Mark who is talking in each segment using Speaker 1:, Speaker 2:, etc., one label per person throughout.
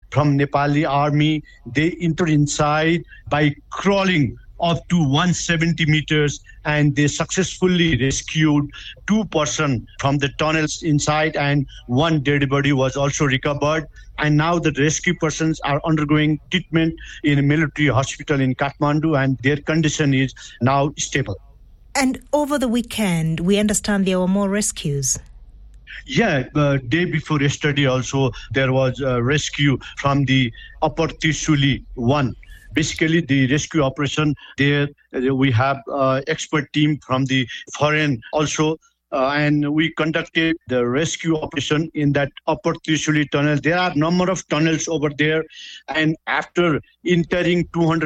Speaker 1: from Nepali army. They entered inside by crawling up to 170 meters, and they successfully rescued 2 persons from the tunnels inside, and 1 dead body was also recovered. And now the rescue persons are undergoing treatment in a military hospital in Kathmandu, and their condition is now stable.
Speaker 2: And over the weekend, we understand there were more rescues.
Speaker 1: Yeah, the day before yesterday also, there was a rescue from the Upper Trishuli 1. Basically, the rescue operation there, we have expert team from the foreign also, and we conducted the rescue operation in that Upper Trishuli tunnel. There are a number of tunnels over there, and after entering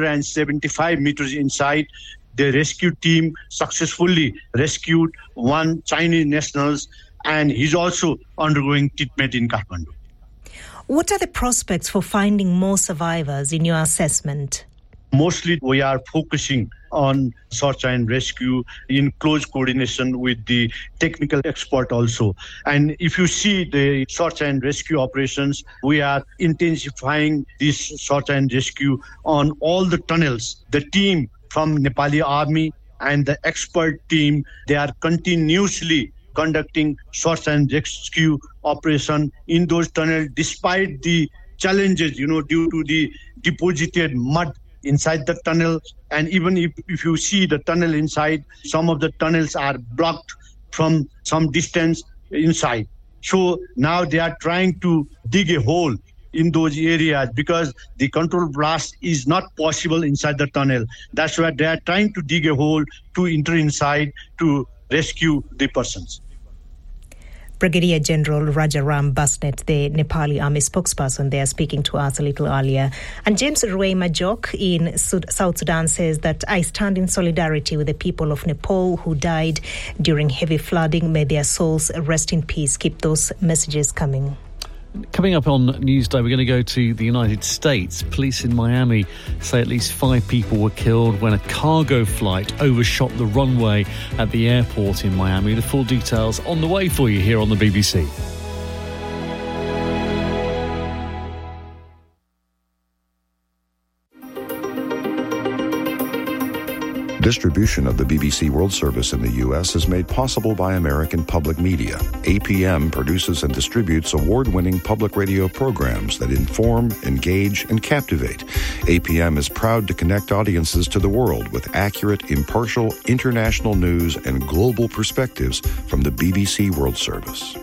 Speaker 1: 275 meters inside, the rescue team successfully rescued 1 Chinese national, and he's also undergoing treatment in Kathmandu.
Speaker 2: What are the prospects for finding more survivors in your assessment?
Speaker 1: Mostly we are focusing on search and rescue in close coordination with the technical expert also. And if you see the search and rescue operations, we are intensifying this search and rescue on all the tunnels. The team from Nepali army and the expert team, they are continuously conducting search and rescue operation in those tunnels despite the challenges, due to the deposited mud inside the tunnel. And even if you see the tunnel inside, some of the tunnels are blocked from some distance inside. So now they are trying to dig a hole in those areas because the controlled blast is not possible inside the tunnel. That's why they are trying to dig a hole to enter inside to rescue the persons.
Speaker 2: Brigadier General Rajaram Basnet, the Nepali Army spokesperson there, speaking to us a little earlier. And James Ruei Majok in South Sudan says that I stand in solidarity with the people of Nepal who died during heavy flooding. May their souls rest in peace. Keep those messages coming.
Speaker 3: Coming up on Newsday, we're going to go to the United States. Police in Miami say at least 5 people were killed when a cargo flight overshot the runway at the airport in Miami. The full details on the way for you here on the BBC.
Speaker 4: Distribution of the BBC World Service in the U.S. is made possible by American Public Media. APM produces and distributes award-winning public radio programs that inform, engage, and captivate. APM is proud to connect audiences to the world with accurate, impartial, international news and global perspectives from the BBC World Service.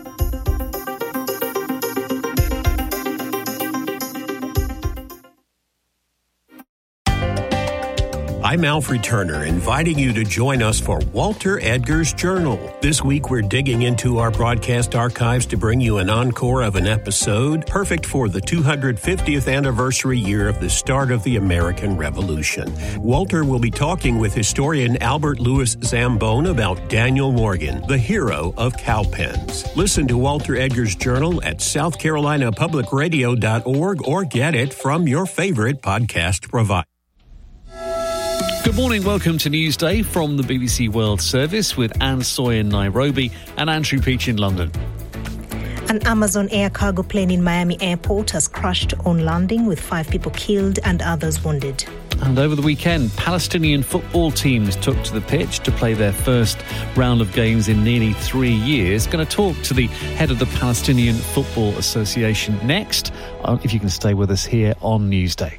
Speaker 5: I'm Alfred Turner, inviting you to join us for Walter Edgar's Journal. This week, we're digging into our broadcast archives to bring you an encore of an episode perfect for the 250th anniversary year of the start of the American Revolution. Walter will be talking with historian Albert Louis Zambone about Daniel Morgan, the hero of cowpens. Listen to Walter Edgar's Journal at southcarolinapublicradio.org or get it from your favorite podcast provider.
Speaker 3: Good morning, welcome to Newsday from the BBC World Service with Anne Soy in Nairobi and Andrew Peach in London.
Speaker 2: An Amazon air cargo plane in Miami Airport has crashed on landing with 5 people killed and others wounded.
Speaker 3: And over the weekend, Palestinian football teams took to the pitch to play their first round of games in nearly 3 years. Going to talk to the head of the Palestinian Football Association next, if you can stay with us here on Newsday.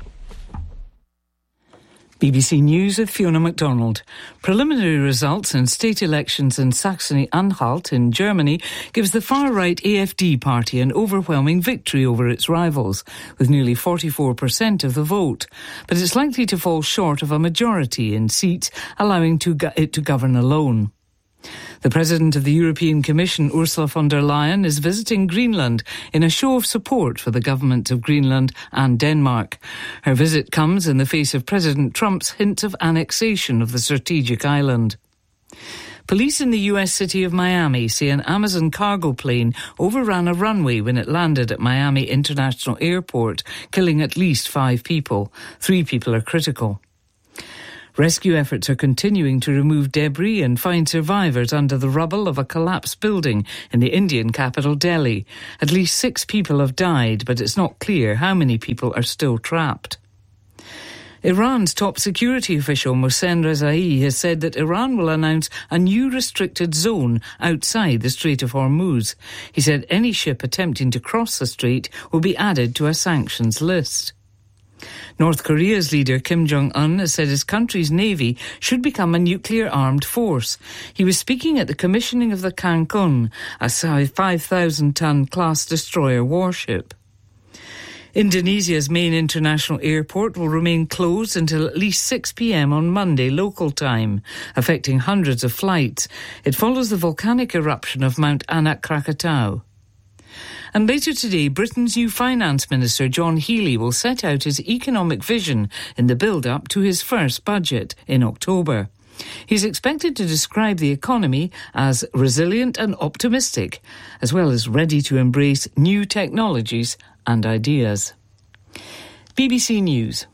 Speaker 6: BBC News with Fiona MacDonald. Preliminary results in state elections in Saxony-Anhalt in Germany gives the far-right AfD party an overwhelming victory over its rivals, with nearly 44% of the vote. But it's likely to fall short of a majority in seats, allowing it to govern alone. The President of the European Commission, Ursula von der Leyen, is visiting Greenland in a show of support for the government of Greenland and Denmark. Her visit comes in the face of President Trump's hint of annexation of the strategic island. Police in the U.S. city of Miami say an Amazon cargo plane overran a runway when it landed at Miami International Airport, killing at least 5 people. 3 people are critical. Rescue efforts are continuing to remove debris and find survivors under the rubble of a collapsed building in the Indian capital, Delhi. At least 6 people have died, but it's not clear how many people are still trapped. Iran's top security official Mohsen Rezaei has said that Iran will announce a new restricted zone outside the Strait of Hormuz. He said any ship attempting to cross the strait will be added to a sanctions list. North Korea's leader Kim Jong-un has said his country's navy should become a nuclear-armed force. He was speaking at the commissioning of the Kangkon, a 5,000-ton class destroyer warship. Indonesia's main international airport will remain closed until at least 6 p.m. on Monday local time, affecting hundreds of flights. It follows the volcanic eruption of Mount Anak Krakatau. And later today, Britain's new Finance Minister, John Healey, will set out his economic vision in the build-up to his first budget in October. He's expected to describe the economy as resilient and optimistic, as well as ready to embrace new technologies and ideas. BBC News.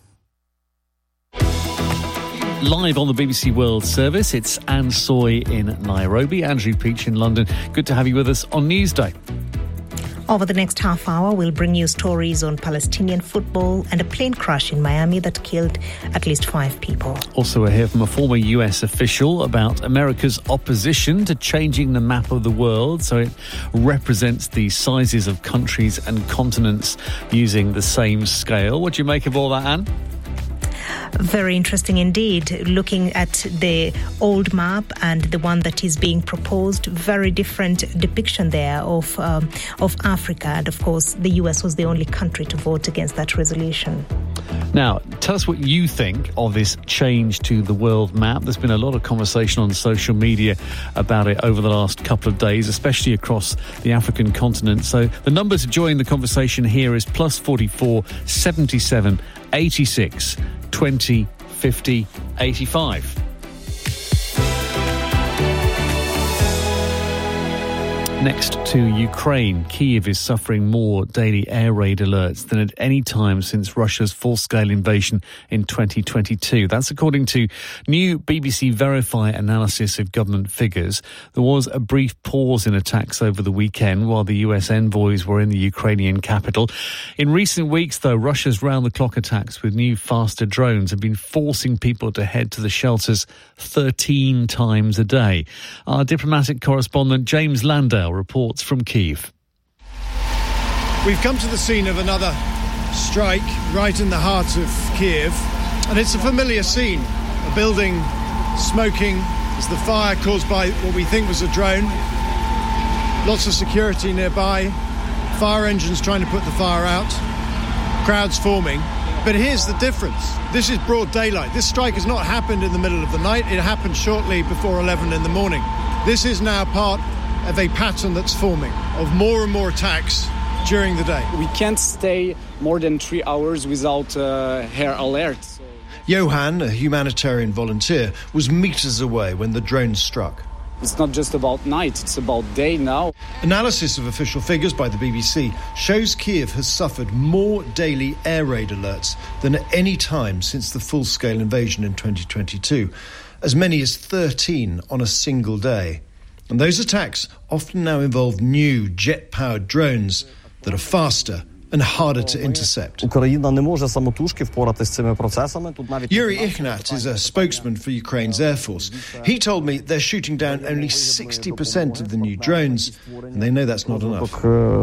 Speaker 3: Live on the BBC World Service, it's Anne Soy in Nairobi, Andrew Peach in London. Good to have you with us on Newsday.
Speaker 2: Over the next half hour, we'll bring you stories on Palestinian football and a plane crash in Miami that killed at least 5 people.
Speaker 3: Also, we'll hear from a former US official about America's opposition to changing the map of the world so it represents the sizes of countries and continents using the same scale. What do you make of all that, Anne?
Speaker 2: Very interesting indeed. Looking at the old map and the one that is being proposed, very different depiction there of Africa. And of course, the US was the only country to vote against that resolution.
Speaker 3: Now, tell us what you think of this change to the world map. There's been a lot of conversation on social media about it over the last couple of days, especially across the African continent. So the number to join the conversation here is +44 77 86 20 50 85. Next to Ukraine, Kyiv is suffering more daily air raid alerts than at any time since Russia's full-scale invasion in 2022. That's according to new BBC Verify analysis of government figures. There was a brief pause in attacks over the weekend while the US envoys were in the Ukrainian capital. In recent weeks, though, Russia's round-the-clock attacks with new faster drones have been forcing people to head to the shelters 13 times a day. Our diplomatic correspondent James Landale reports from Kyiv.
Speaker 7: We've come to the scene of another strike right in the heart of Kyiv, and it's a familiar scene. A building smoking as the fire caused by what we think was a drone. Lots of security nearby, fire engines trying to put the fire out, crowds forming. But here's the difference. This is broad daylight. This strike has not happened in the middle of the night. It happened shortly before 11 in the morning. This is now part of a pattern that's forming of more and more attacks during the day.
Speaker 8: We can't stay more than 3 hours without air alerts.
Speaker 7: Johan, a humanitarian volunteer, was meters away when the drone struck.
Speaker 8: It's not just about night, it's about day now.
Speaker 7: Analysis of official figures by the BBC shows Kyiv has suffered more daily air raid alerts than at any time since the full-scale invasion in 2022, as many as 13 on a single day. And those attacks often now involve new jet-powered drones that are faster and harder to intercept. Yuri Ichnat is a spokesman for Ukraine's Air Force. He told me they're shooting down only 60% of the new drones, and they know that's not enough.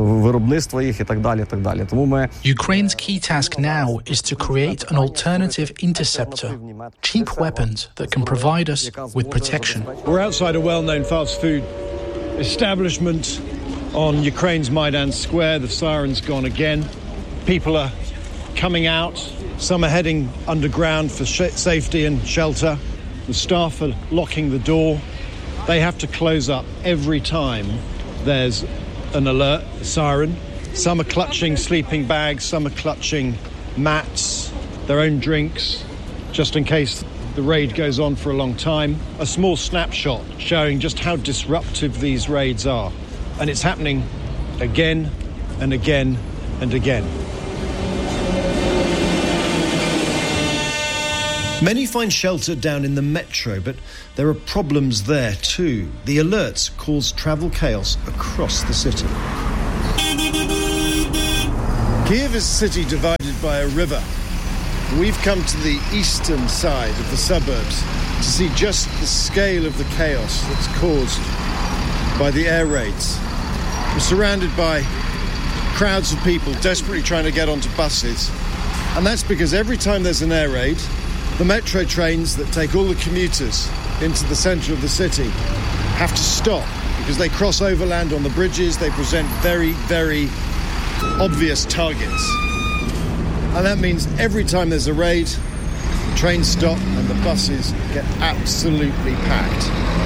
Speaker 9: Ukraine's key task now is to create an alternative interceptor, cheap weapons that can provide us with protection.
Speaker 7: We're outside a well-known fast food establishment on Ukraine's Maidan Square. The siren's gone again. People are coming out. Some are heading underground for safety and shelter. The staff are locking the door. They have to close up every time there's an alert, a siren. Some are clutching sleeping bags, some are clutching mats, their own drinks, just in case the raid goes on for a long time. A small snapshot showing just how disruptive these raids are. And it's happening again and again and again. Many find shelter down in the metro, but there are problems there too. The alerts cause travel chaos across the city. Kiev is a city divided by a river. We've come to the eastern side of the suburbs to see just the scale of the chaos that's caused by the air raids. We're surrounded by crowds of people desperately trying to get onto buses. And that's because every time there's an air raid, the metro trains that take all the commuters into the centre of the city have to stop because they cross overland on the bridges. They present very, very obvious targets. And that means every time there's a raid, the trains stop and the buses get absolutely packed.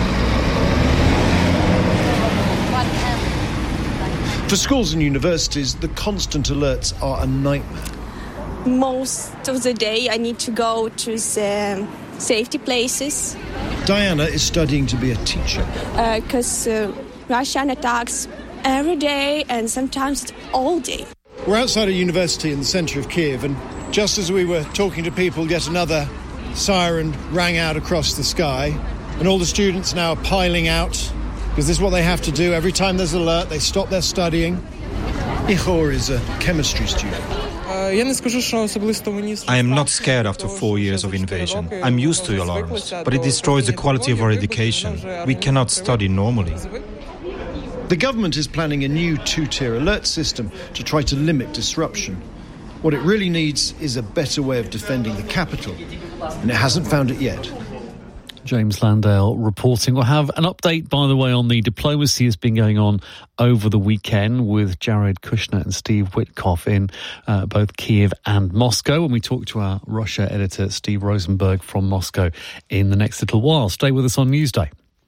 Speaker 7: For schools and universities, the constant alerts are a nightmare.
Speaker 10: Most of the day I need to go to the safety places.
Speaker 7: Diana is studying to be a teacher.
Speaker 10: Because Russian attacks every day and sometimes all day.
Speaker 7: We're outside a university in the centre of Kiev, and just as we were talking to people, yet another siren rang out across the sky, and all the students now are piling out because this is what they have to do. Every time there's an alert, they stop their studying. Ihor is a chemistry student.
Speaker 11: I am not scared after 4 years of invasion. I'm used to alarms, but it destroys the quality of our education. We cannot study normally.
Speaker 7: The government is planning a new two-tier alert system to try to limit disruption. What it really needs is a better way of defending the capital, and it hasn't found it yet.
Speaker 3: James Landale reporting. We'll have an update, by the way, on the diplomacy that's been going on over the weekend with Jared Kushner and Steve Witkoff in both Kiev and Moscow. When we talk to our Russia editor, Steve Rosenberg from Moscow in the next little while. Stay with us on Newsday.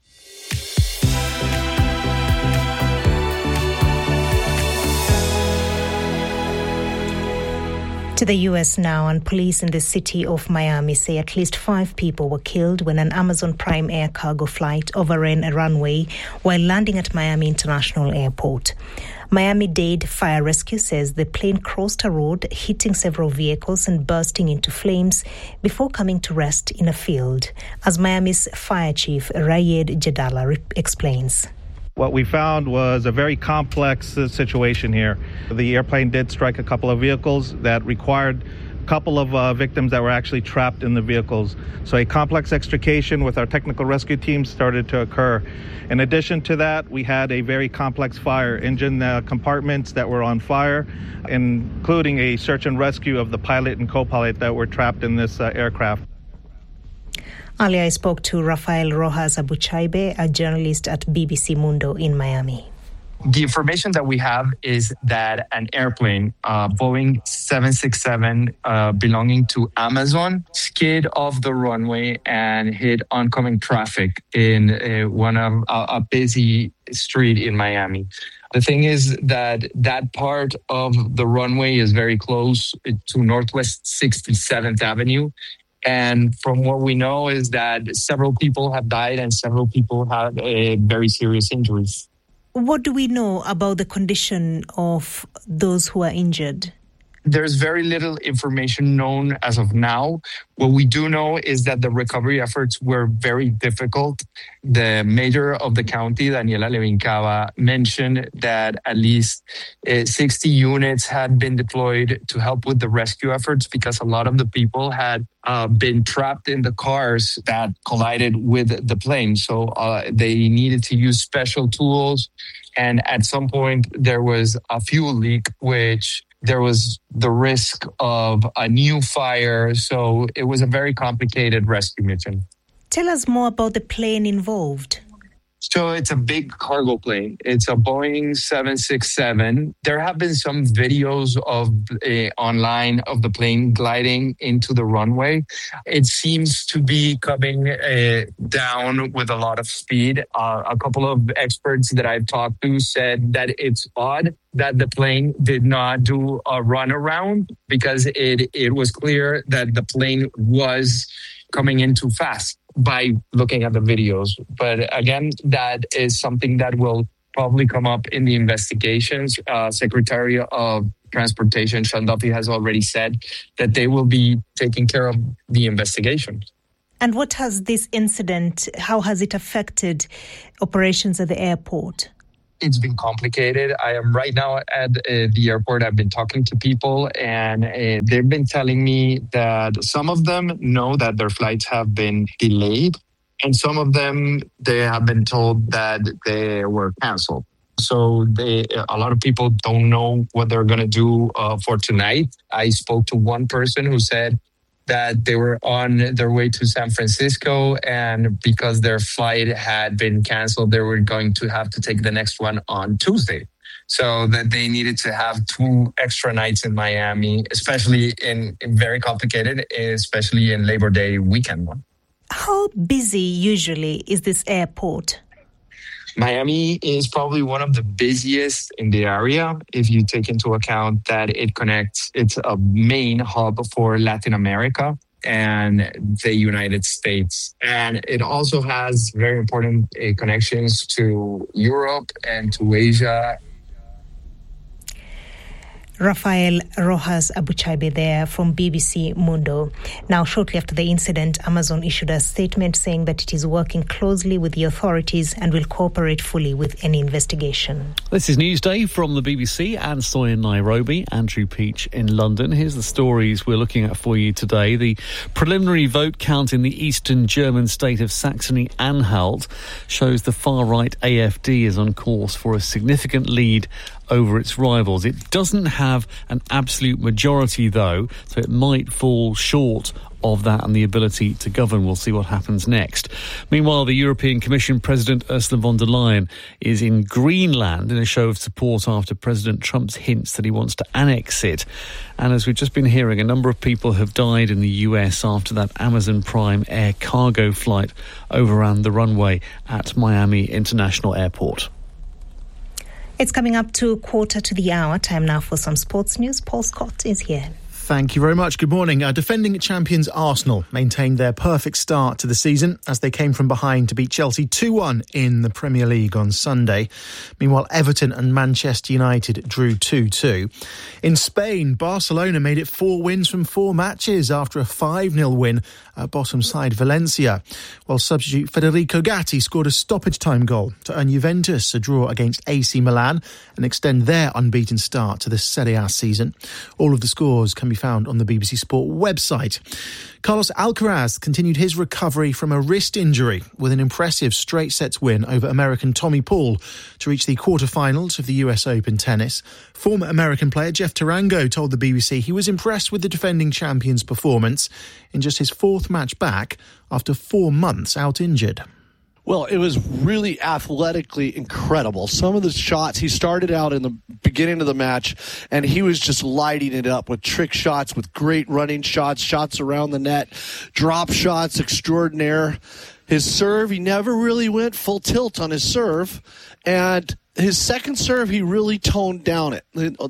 Speaker 2: To the US now, and police in the city of Miami say at least 5 people were killed when an Amazon Prime Air cargo flight overran a runway while landing at Miami International Airport. Miami-Dade Fire Rescue says the plane crossed a road, hitting several vehicles and bursting into flames before coming to rest in a field, as Miami's fire chief Rayed Jadala explains.
Speaker 12: What we found was a very complex situation here. The airplane did strike a couple of vehicles that required a couple of victims that were actually trapped in the vehicles. So a complex extrication with our technical rescue team started to occur. In addition to that, we had a very complex fire, engine compartments that were on fire, including a search and rescue of the pilot and co-pilot that were trapped in this aircraft.
Speaker 2: Earlier, I spoke to Rafael Rojas Abuchaibe, a journalist at BBC Mundo in Miami.
Speaker 13: The information that we have is that an airplane, Boeing 767, belonging to Amazon, skid off the runway and hit oncoming traffic in a busy street in Miami. The thing is that part of the runway is very close to Northwest 67th Avenue. And from what we know is that several people have died and several people have very serious injuries.
Speaker 2: What do we know about the condition of those who are injured?
Speaker 13: There's very little information known as of now. What we do know is that the recovery efforts were very difficult. The mayor of the county, Daniela Levincava, mentioned that at least 60 units had been deployed to help with the rescue efforts because a lot of the people had been trapped in the cars that collided with the plane. So they needed to use special tools. And at some point, there was a fuel leak, which there was the risk of a new fire. So it was a very complicated rescue mission.
Speaker 2: Tell us more about the plane involved.
Speaker 13: So it's a big cargo plane. It's a Boeing 767. There have been some videos of online of the plane gliding into the runway. It seems to be coming down with a lot of speed. A couple of experts that I've talked to said that it's odd that the plane did not do a runaround because it was clear that the plane was coming in too fast by looking at the videos. But again, that is something that will probably come up in the investigations. Secretary of Transportation, Sean Duffy, has already said that they will be taking care of the investigation.
Speaker 2: And what has this incident, how has it affected operations at the airport?
Speaker 13: It's been complicated. I am right now at the airport. I've been talking to people, and they've been telling me that some of them know that their flights have been delayed, and some of them, they have been told that they were canceled. So a lot of people don't know what they're going to do for tonight. I spoke to one person who said that they were on their way to San Francisco, and because their flight had been canceled, they were going to have to take the next one on Tuesday. So that they needed to have 2 extra nights in Miami, especially in very complicated, especially in Labor Day weekend one.
Speaker 2: How busy usually is this airport?
Speaker 13: Miami is probably one of the busiest in the area if you take into account that it's a main hub for Latin America and the United States. And it also has very important connections to Europe and to Asia.
Speaker 2: Rafael Rojas Abuchaibe there from BBC Mundo. Now, shortly after the incident, Amazon issued a statement saying that it is working closely with the authorities and will cooperate fully with any investigation.
Speaker 3: This is Newsday from the BBC. Anne Soy in Nairobi, Andrew Peach in London. Here's the stories we're looking at for you today. The preliminary vote count in the eastern German state of Saxony-Anhalt shows the far-right AfD is on course for a significant lead over its rivals. It doesn't have an absolute majority, though, so it might fall short of that and the ability to govern. We'll see what happens next. Meanwhile, the European Commission President Ursula von der Leyen is in Greenland in a show of support after President Trump's hints that he wants to annex it. And as we've just been hearing, a number of people have died in the US after that Amazon Prime air cargo flight overran the runway at Miami International Airport.
Speaker 2: It's coming up to 1:15. Time now for some sports news. Paul Scott is here.
Speaker 14: Thank you very much. Good morning. Defending champions Arsenal maintained their perfect start to the season as they came from behind to beat Chelsea 2-1 in the Premier League on Sunday. Meanwhile, Everton and Manchester United drew 2-2. In Spain, Barcelona made it 4 wins from 4 matches after a 5-0 win at bottom side Valencia, while substitute Federico Gatti scored a stoppage time goal to earn Juventus a draw against AC Milan and extend their unbeaten start to the Serie A season. All of the scores can be found on the BBC Sport website. Carlos Alcaraz continued his recovery from a wrist injury with an impressive straight sets win over American Tommy Paul to reach the quarterfinals of the US Open tennis. Former American player Jeff Tarango told the BBC he was impressed with the defending champion's performance in just his 4th match back after 4 months out injured.
Speaker 15: Well, it was really athletically incredible. Some of the shots, he started out in the beginning of the match, and he was just lighting it up with trick shots, with great running shots, shots around the net, drop shots extraordinaire. His serve, he never really went full tilt on his serve, and his second serve, he really toned down it.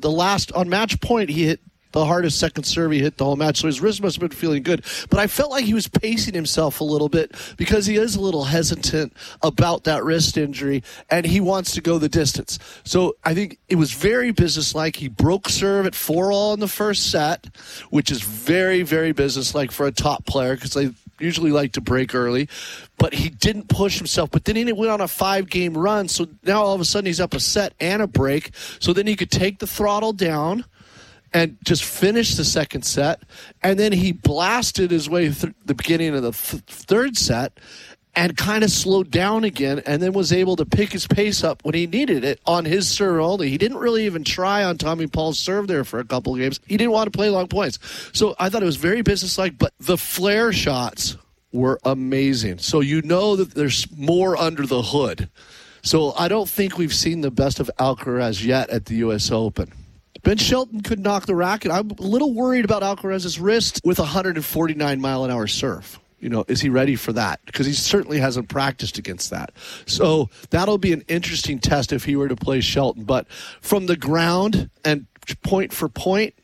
Speaker 15: On match point, he hit the hardest second serve he hit the whole match, so his wrist must have been feeling good. But I felt like he was pacing himself a little bit because he is a little hesitant about that wrist injury, and he wants to go the distance. So I think it was very businesslike. He broke serve at 4-all in the first set, which is very, very businesslike for a top player because they usually like to break early. But he didn't push himself. But then he went on a 5-game run, so now all of a sudden he's up a set and a break. So then he could take the throttle down and just finished the second set. And then he blasted his way through the beginning of the third set and kind of slowed down again, and then was able to pick his pace up when he needed it on his serve only. He didn't really even try on Tommy Paul's serve there for a couple of games. He didn't want to play long points. So I thought it was very businesslike, but the flare shots were amazing. So you know that there's more under the hood. So I don't think we've seen the best of Alcaraz yet at the U.S. Open. Ben Shelton could knock the racket. I'm a little worried about Alcaraz's wrist with a 149-mile-an-hour serve. You know, is he ready for that? Because he certainly hasn't practiced against that. So that'll be an interesting test if he were to play Shelton. But from the ground and point for point,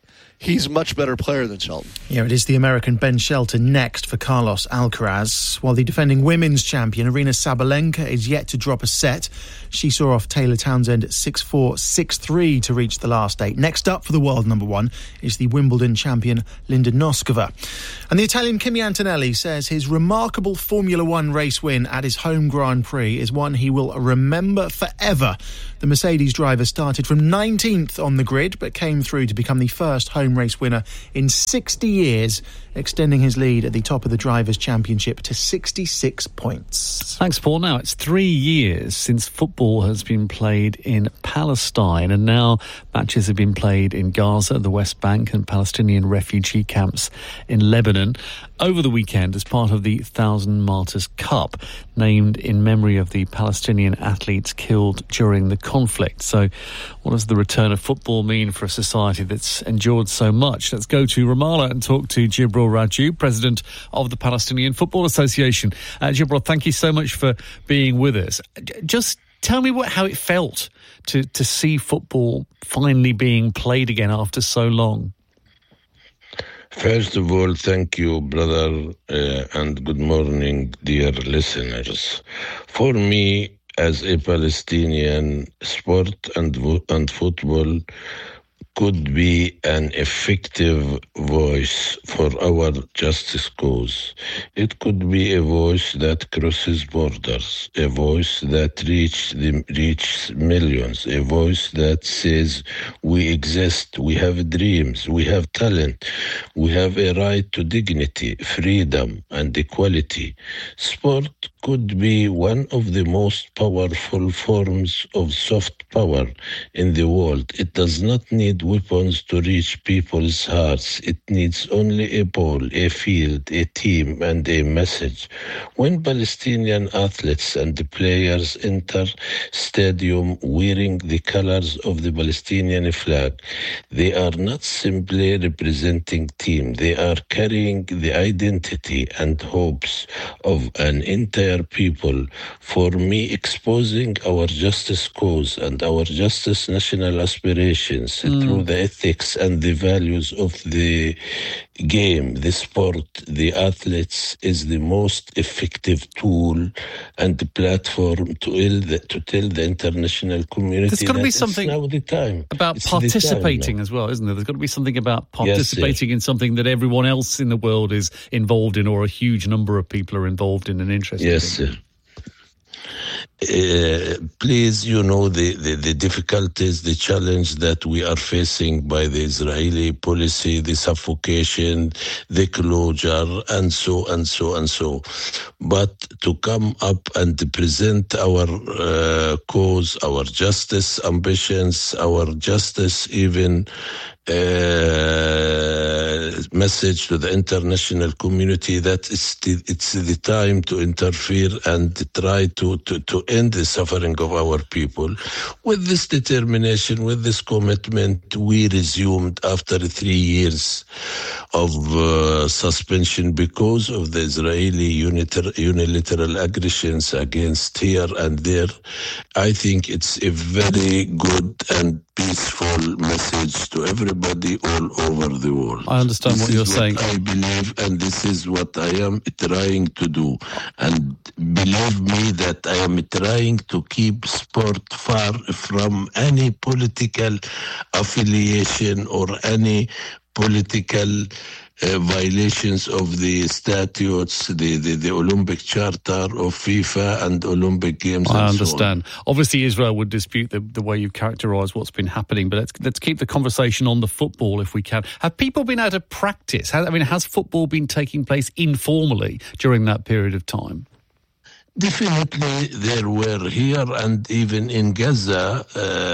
Speaker 15: he's a much better player than Shelton.
Speaker 14: Yeah, it is the American Ben Shelton next for Carlos Alcaraz, while the defending women's champion Aryna Sabalenka is yet to drop a set. She saw off Taylor Townsend 6-4, 6-3 to reach the last 8. Next up for the world number one is the Wimbledon champion Linda Noskova. And the Italian Kimi Antonelli says his remarkable Formula One race win at his home Grand Prix is one he will remember forever. The Mercedes driver started from 19th on the grid, but came through to become the first home race winner in 60 years, extending his lead at the top of the Drivers' Championship to 66 points.
Speaker 3: Thanks, Paul. Now, it's 3 years since football has been played in Palestine, and now matches have been played in Gaza, the West Bank, and Palestinian refugee camps in Lebanon over the weekend as part of the Thousand Martyrs Cup, named in memory of the Palestinian athletes killed during the conflict. So what does the return of football mean for a society that's endured so much? Let's go to Ramallah and talk to Jibril Raju, president of the Palestinian Football Association. Jibril, thank you so much for being with us. Just tell me how it felt to see football finally being played again after so long.
Speaker 16: First of all, thank you, brother, and good morning, dear listeners. For me, as a Palestinian, sport and football could be an effective voice for our justice cause. It could be a voice that crosses borders, a voice that reaches millions, a voice that says we exist, we have dreams, we have talent, we have a right to dignity, freedom, and equality. Sport could be one of the most powerful forms of soft power in the world. It does not need weapons to reach people's hearts. It needs only a ball, a field, a team, and a message. When Palestinian athletes and players enter stadium wearing the colors of the Palestinian flag, they are not simply representing team. They are carrying the identity and hopes of an entire people. For me, exposing our justice cause and our justice national aspirations through the ethics and the values of the game, the sport, the athletes is the most effective tool and the platform to tell the international community
Speaker 3: there's got to be something
Speaker 16: now the time.
Speaker 3: About
Speaker 16: it's
Speaker 3: participating as well, isn't there? There's got to be something about participating in something that everyone else in the world is involved in, or a huge number of people are involved in and interested in.
Speaker 16: Yes, sir. Please, you know, the difficulties, the challenge that we are facing by the Israeli policy, the suffocation, the closure, and so. But to come up and present our cause, our justice ambitions, our justice even message to the international community that it's the time to interfere and try to end the suffering of our people. With this determination, with this commitment, we resumed after 3 years of suspension because of the Israeli unilateral aggressions against here and there. I think it's a very good and peaceful message to everybody all over the world.
Speaker 3: I understand what you're saying.
Speaker 16: I believe, and this is what I am trying to do. And believe me that I am trying to keep sport far from any political affiliation or any political violations of the statutes, the Olympic Charter of FIFA and Olympic Games.
Speaker 3: I understand. Obviously, Israel would dispute the way you've characterised what's been happening, but let's keep the conversation on the football if we can. Have people been able to practice? Has football been taking place informally during that period of time?
Speaker 16: Definitely, there were here and even in Gaza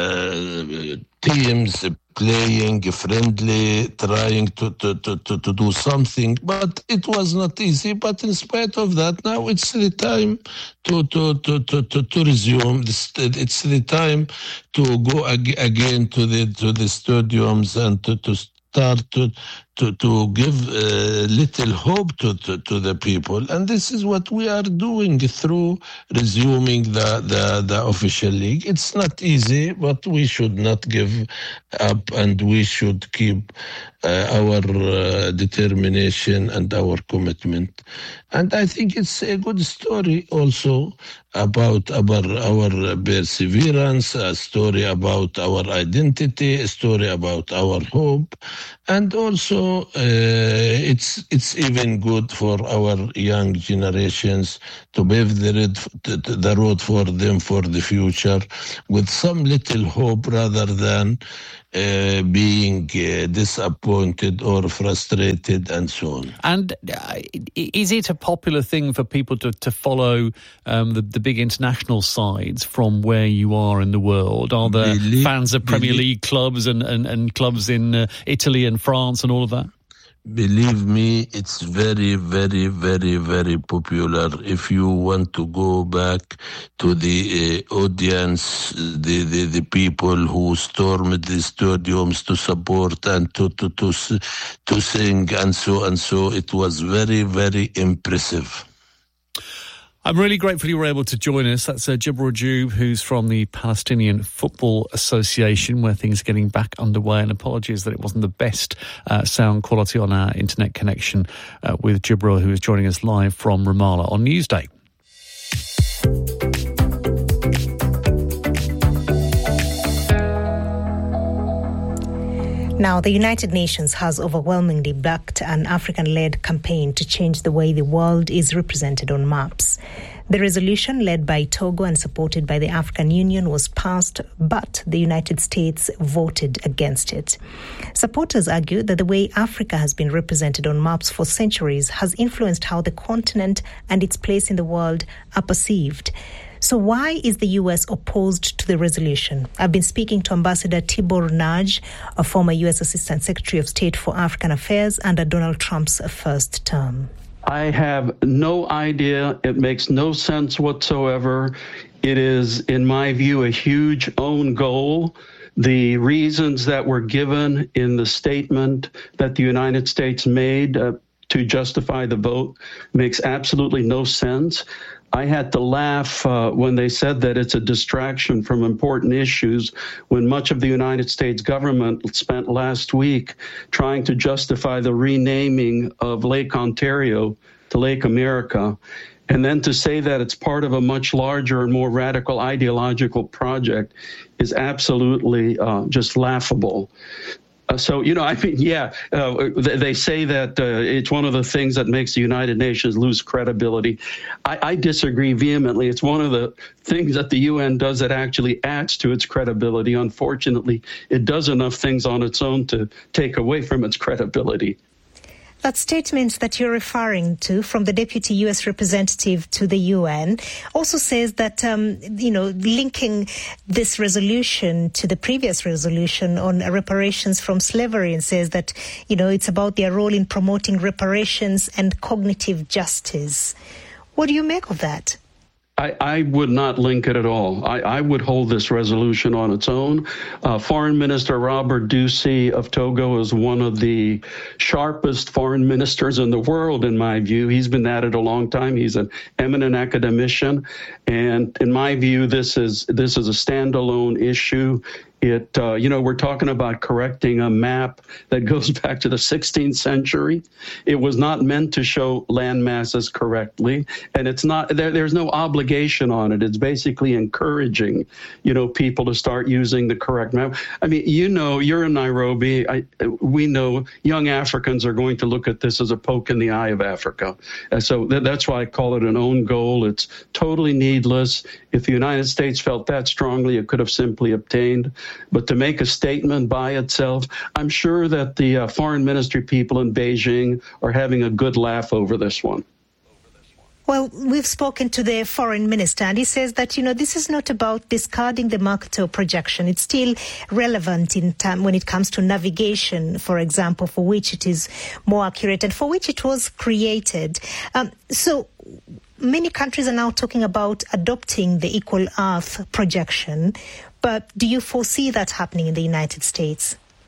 Speaker 16: teams playing friendly, trying to do something, but it was not easy. But in spite of that, now it's the time to resume. It's the time to go again to the stadiums and start to give little hope to the people. And this is what we are doing through resuming the official league. It's not easy, but we should not give up, and we should keep our determination and our commitment. And I think it's a good story also about our perseverance, a story about our identity, a story about our hope, and also it's even good for our young generations to pave the road for them for the future with some little hope rather than being disappointed or frustrated and so on.
Speaker 3: And is it a popular thing for people to follow the big international sides from where you are in the world? Are there fans of Premier League clubs and clubs in Italy and France and all of that?
Speaker 16: Believe me, it's very, very, very, very popular. If you want to go back to the audience, the people who stormed the stadiums to support and to sing and so, it was very, very impressive.
Speaker 3: I'm really grateful you were able to join us. That's Jibril Rajoub, who's from the Palestinian Football Association, where things are getting back underway. And apologies that it wasn't the best sound quality on our internet connection with Jibril, who is joining us live from Ramallah on Newsday.
Speaker 2: Now, the United Nations has overwhelmingly backed an African-led campaign to change the way the world is represented on maps. The resolution, led by Togo and supported by the African Union, was passed, but the United States voted against it. Supporters argue that the way Africa has been represented on maps for centuries has influenced how the continent and its place in the world are perceived. So why is the U.S. opposed to the resolution? I've been speaking to Ambassador Tibor Nagy, a former U.S. Assistant Secretary of State for African Affairs under Donald Trump's first term.
Speaker 17: I have no idea. It makes no sense whatsoever. It is, in my view, a huge own goal. The reasons that were given in the statement that the United States made to justify the vote makes absolutely no sense. I had to laugh when they said that it's a distraction from important issues, when much of the United States government spent last week trying to justify the renaming of Lake Ontario to Lake America. And then to say that it's part of a much larger and more radical ideological project is absolutely just laughable. They say that it's one of the things that makes the United Nations lose credibility. I disagree vehemently. It's one of the things that the UN does that actually adds to its credibility. Unfortunately, it does enough things on its own to take away from its credibility.
Speaker 2: That statement that you're referring to from the deputy U.S. representative to the UN also says that, linking this resolution to the previous resolution on reparations from slavery, and says that, it's about their role in promoting reparations and cognitive justice. What do you make of that?
Speaker 17: I would not link it at all. I would hold this resolution on its own. Foreign Minister Robert Ducey of Togo is one of the sharpest foreign ministers in the world, in my view. He's been at it a long time. He's an eminent academician. And in my view, this is a standalone issue. We're talking about correcting a map that goes back to the 16th century. It was not meant to show land masses correctly, and it's not. There's no obligation on it. It's basically encouraging, people to start using the correct map. I mean, you're in Nairobi. We know young Africans are going to look at this as a poke in the eye of Africa, and so that's why I call it an own goal. It's totally needless. If the United States felt that strongly, it could have simply obtained. But to make a statement by itself, I'm sure that the foreign ministry people in Beijing are having a good laugh over this one.
Speaker 2: Well, we've spoken to the foreign minister, and he says that, this is not about discarding the Mercator projection. It's still relevant in time when it comes to navigation, for example, for which it is more accurate and for which it was created. So many countries are now talking about adopting the Equal Earth projection. But do you foresee that happening in the United States?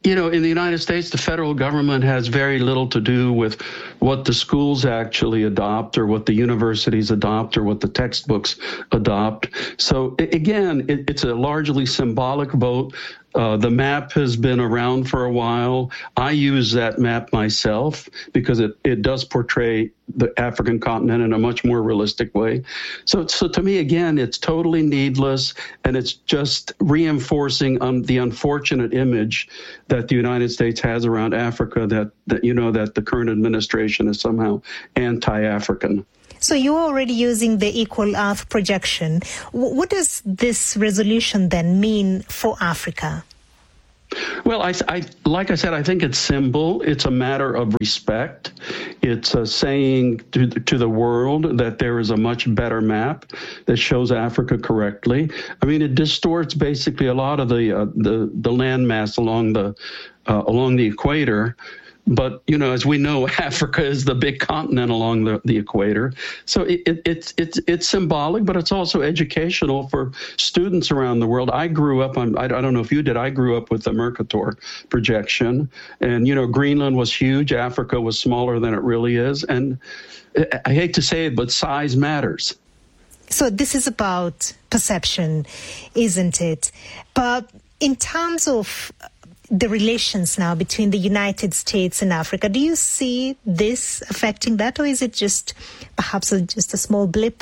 Speaker 17: in the United States, the federal government has very little to do with what the schools actually adopt or what the universities adopt or what the textbooks adopt. So again, it's a largely symbolic vote. The map has been around for a while. I use that map myself because it does portray the African continent in a much more realistic way. So to me, again, it's totally needless, and it's just reinforcing the unfortunate image that the United States has around Africa that the current administration is somehow anti-African.
Speaker 2: So you're already using the Equal Earth projection. What does this resolution then mean for Africa?
Speaker 17: Well, like I said, I think it's simple. It's a matter of respect. It's saying to the world that there is a much better map that shows Africa correctly. I mean, it distorts basically a lot of the landmass along the equator. But, as we know, Africa is the big continent along the equator. So it's symbolic, but it's also educational for students around the world. I grew up I don't know if you did, I grew up with the Mercator projection. And, Greenland was huge. Africa was smaller than it really is. And I hate to say it, but size matters.
Speaker 2: So this is about perception, isn't it? But in terms of the relations now between the United States and Africa, do you see this affecting that, or is it just perhaps just a small blip?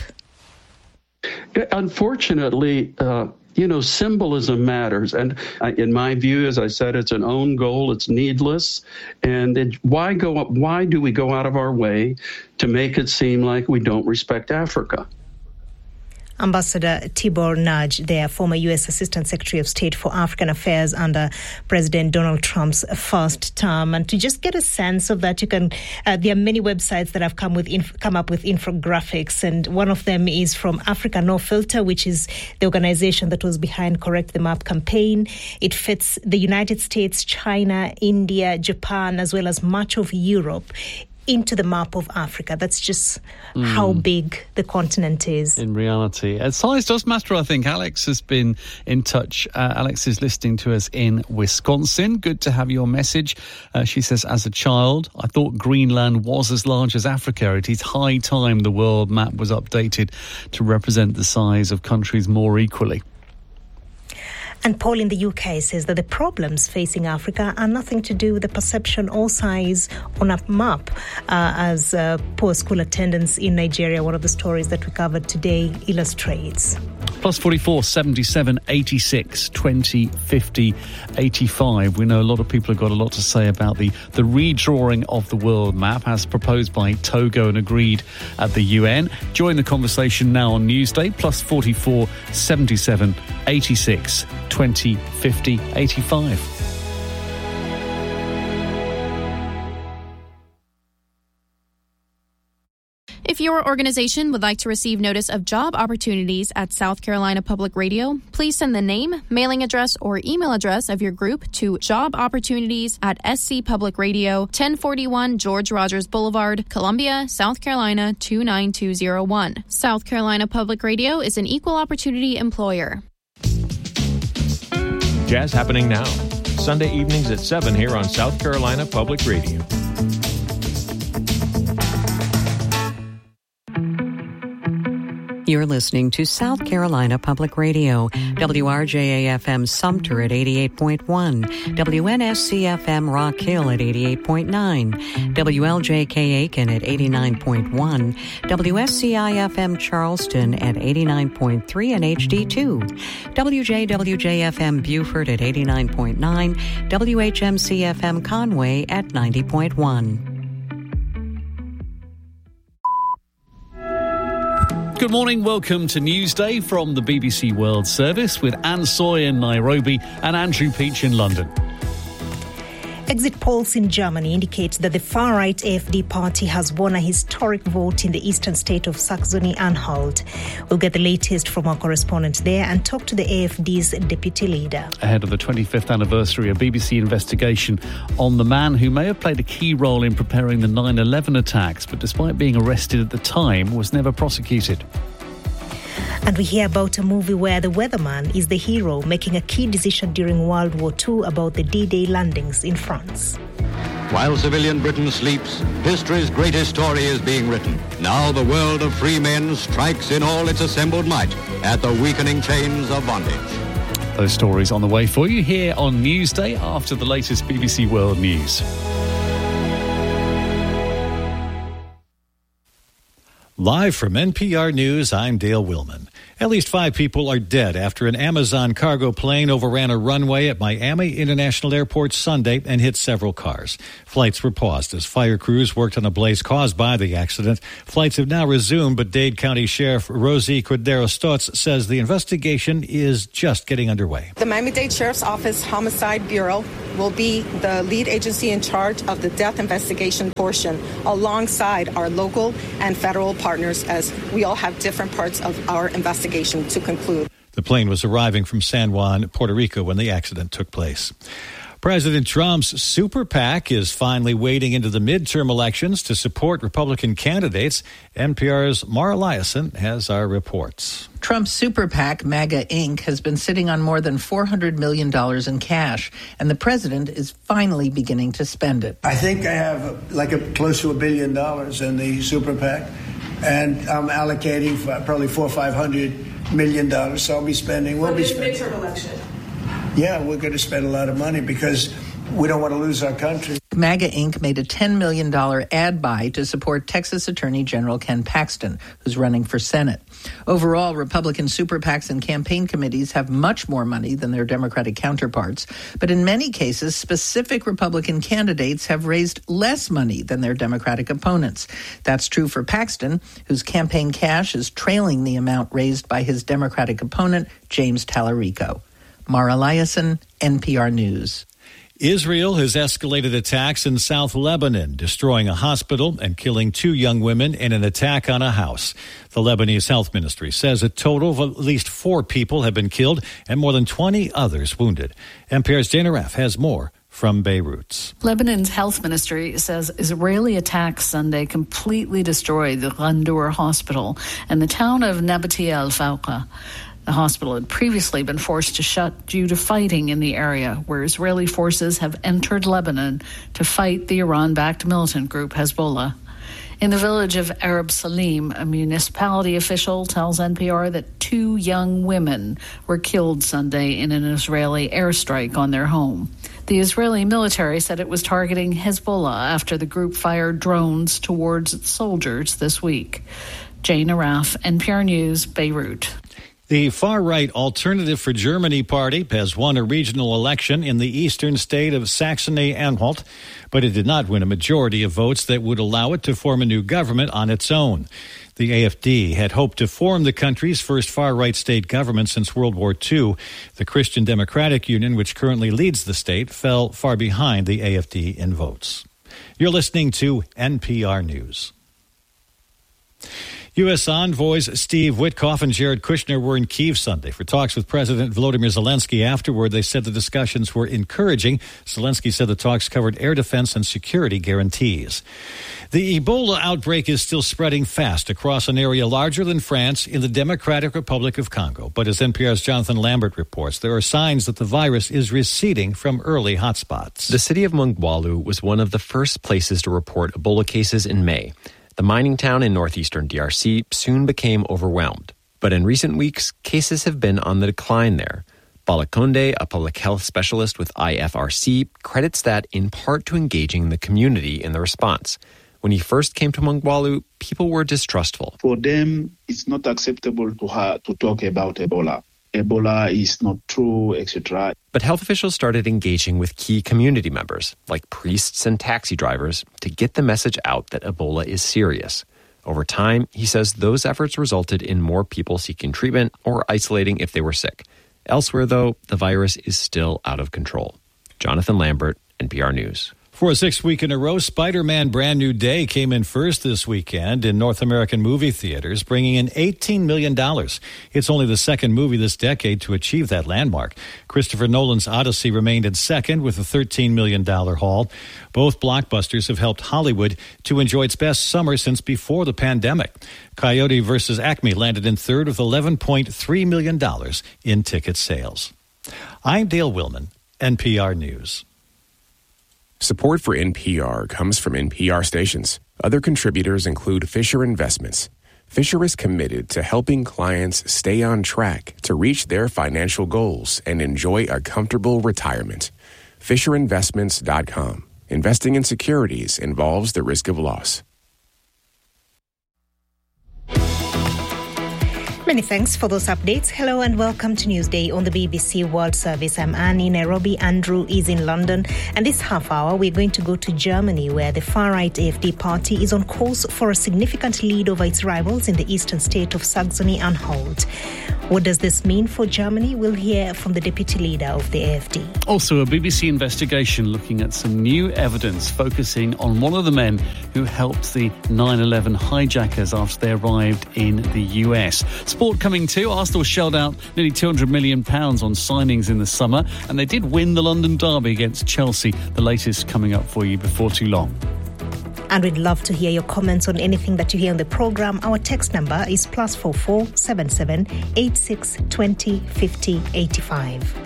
Speaker 17: Unfortunately, symbolism matters. And in my view, as I said, it's an own goal. It's needless. And why do we go out of our way to make it seem like we don't respect Africa?
Speaker 2: Ambassador Tibor Nagy, their former U.S. Assistant Secretary of State for African Affairs under President Donald Trump's first term. And to just get a sense of that, you can. There are many websites that have come up with infographics, and one of them is from Africa No Filter, which is the organization that was behind Correct the Map campaign. It fits the United States, China, India, Japan, as well as much of Europe into the map of Africa. That's just how big the continent is.
Speaker 3: In reality. Size does matter, I think. Alex has been in touch. Alex is listening to us in Wisconsin. Good to have your message. She says, as a child, I thought Greenland was as large as Africa. It is high time the world map was updated to represent the size of countries more equally.
Speaker 2: And Paul in the UK says that the problems facing Africa are nothing to do with the perception or size on a map, as poor school attendance in Nigeria, one of the stories that we covered today, illustrates.
Speaker 3: +44 77 86 20 50 85. We know a lot of people have got a lot to say about the redrawing of the world map as proposed by Togo and agreed at the UN. Join the conversation now on Newsday. +44 77 86 20 50 85.
Speaker 18: If your organization would like to receive notice of job opportunities at South Carolina Public Radio, please send the name, mailing address, or email address of your group to jobopportunities@SC Public Radio, 1041 George Rogers Boulevard, Columbia, South Carolina 29201. South Carolina Public Radio is an equal opportunity employer.
Speaker 19: Jazz happening now. Sunday evenings at 7 here on South Carolina Public Radio.
Speaker 20: You're listening to South Carolina Public Radio, WRJA-FM Sumter at 88.1, WNSC-FM Rock Hill at 88.9, WLJK Aiken at 89.1, WSCI-FM Charleston at 89.3 and HD2, WJWJ-FM Beaufort at 89.9, WHMC-FM Conway at 90.1.
Speaker 3: Good morning, welcome to Newsday from the BBC World Service with Anne Soy in Nairobi and Andrew Peach in London.
Speaker 2: Exit polls in Germany indicate that the far-right AfD party has won a historic vote in the eastern state of Saxony-Anhalt. We'll get the latest from our correspondent there and talk to the AfD's deputy leader.
Speaker 3: Ahead of the 25th anniversary, a BBC investigation on the man who may have played a key role in preparing the 9/11 attacks, but despite being arrested at the time, was never prosecuted.
Speaker 2: And we hear about a movie where the weatherman is the hero, making a key decision during World War II about the D-Day landings in France.
Speaker 21: While civilian Britain sleeps, history's greatest story is being written. Now the world of free men strikes in all its assembled might at the weakening chains of bondage.
Speaker 3: Those stories on the way for you here on Newsday after the latest BBC World News. Live from NPR News, I'm Dale Willman. At least 5 people are dead after an Amazon cargo plane overran a runway at Miami International Airport Sunday and hit several cars. Flights were paused as fire crews worked on a blaze caused by the accident. Flights have now resumed, but Dade County Sheriff Rosie Cordero-Stotts says the investigation is just getting underway.
Speaker 22: The Miami-Dade Sheriff's Office Homicide Bureau will be the lead agency in charge of the death investigation portion, alongside our local and federal partners, as we all have different parts of our investigation to conclude.
Speaker 3: The plane was arriving from San Juan, Puerto Rico, when the accident took place. President Trump's super PAC is finally wading into the midterm elections to support Republican candidates. NPR's Mara Liasson has our reports.
Speaker 23: Trump's super PAC, MAGA Inc., has been sitting on more than $400 million in cash, and the president is finally beginning to spend it.
Speaker 24: I think I have close to $1 billion in the super PAC, and I'm allocating probably $400 or $500 million, so I'll be spending. We'll be spending. Midterm election. Yeah, we're going to spend a lot of money because we don't want to lose our country.
Speaker 23: MAGA Inc. made a $10 million ad buy to support Texas Attorney General Ken Paxton, who's running for Senate. Overall, Republican super PACs and campaign committees have much more money than their Democratic counterparts. But in many cases, specific Republican candidates have raised less money than their Democratic opponents. That's true for Paxton, whose campaign cash is trailing the amount raised by his Democratic opponent, James Tallarico. Mara Liasson, NPR News.
Speaker 3: Israel has escalated attacks in South Lebanon, destroying a hospital and killing 2 young women in an attack on a house. The Lebanese Health Ministry says a total of at least 4 people have been killed and more than 20 others wounded. NPR's Dana Raff has more from Beirut.
Speaker 25: Lebanon's health ministry says Israeli attacks Sunday completely destroyed the Ghandour hospital and the town of Nabati al-Fawqa. The hospital had previously been forced to shut due to fighting in the area, where Israeli forces have entered Lebanon to fight the Iran-backed militant group Hezbollah. In the village of Arab Salim, a municipality official tells NPR that 2 young women were killed Sunday in an Israeli airstrike on their home. The Israeli military said it was targeting Hezbollah after the group fired drones towards its soldiers this week. Jane Araf, NPR News, Beirut.
Speaker 3: The far-right Alternative for Germany party has won a regional election in the eastern state of Saxony-Anhalt, but it did not win a majority of votes that would allow it to form a new government on its own. The AfD had hoped to form the country's first far-right state government since World War II. The Christian Democratic Union, which currently leads the state, fell far behind the AfD in votes. You're listening to NPR News. U.S. envoys Steve Witkoff and Jared Kushner were in Kyiv Sunday for talks with President Volodymyr Zelensky. Afterward, they said the discussions were encouraging. Zelensky said the talks covered air defense and security guarantees. The Ebola outbreak is still spreading fast across an area larger than France in the Democratic Republic of Congo. But as NPR's Jonathan Lambert reports, there are signs that the virus is receding from early hotspots.
Speaker 26: The city of Mongwalu was one of the first places to report Ebola cases in May. The mining town in northeastern DRC soon became overwhelmed. But in recent weeks, cases have been on the decline there. Balakonde, a public health specialist with IFRC, credits that in part to engaging the community in the response. When he first came to Mongwalu, people were distrustful.
Speaker 27: For them, it's not acceptable to talk about Ebola. Ebola is not true, etc.
Speaker 26: But health officials started engaging with key community members, like priests and taxi drivers, to get the message out that Ebola is serious. Over time, he says those efforts resulted in more people seeking treatment or isolating if they were sick. Elsewhere, though, the virus is still out of control. Jonathan Lambert, NPR News.
Speaker 1: For a 6th week in a row, Spider-Man Brand New Day came in first this weekend in North American movie theaters, bringing in $18 million. It's only the second movie this decade to achieve that landmark. Christopher Nolan's Odyssey remained in second with a $13 million haul. Both blockbusters have helped Hollywood to enjoy its best summer since before the pandemic. Coyote vs. Acme landed in third with $11.3 million in ticket sales. I'm Dale Willman, NPR News.
Speaker 4: Support for NPR comes from NPR stations. Other contributors include Fisher Investments. Fisher is committed to helping clients stay on track to reach their financial goals and enjoy a comfortable retirement. FisherInvestments.com. Investing in securities involves the risk of loss.
Speaker 2: Many thanks for those updates. Hello and welcome to Newsday on the BBC World Service. I'm Anne in Nairobi. Andrew is in London. And this half hour, we're going to go to Germany, where the far-right AfD party is on course for a significant lead over its rivals in the eastern state of Saxony-Anhalt. What does this mean for Germany? We'll hear from the deputy leader of the AfD.
Speaker 3: Also, a BBC investigation looking at some new evidence focusing on one of the men who helped the 9/11 hijackers after they arrived in the US. Sport coming too. Arsenal shelled out nearly £200 million on signings in the summer, and they did win the London Derby against Chelsea. The latest coming up for you before too long.
Speaker 2: And we'd love to hear your comments on anything that you hear on the programme. Our text number is +44 77 86 20 50 85.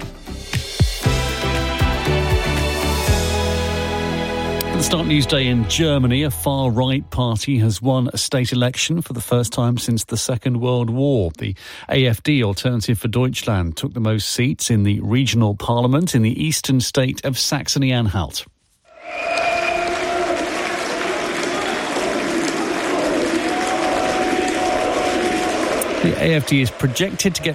Speaker 3: Let's start Newsday in Germany. A far-right party has won a state election for the first time since the Second World War. The AfD, Alternative for Deutschland, took the most seats in the regional parliament in the eastern state of Saxony-Anhalt. The AfD is projected to get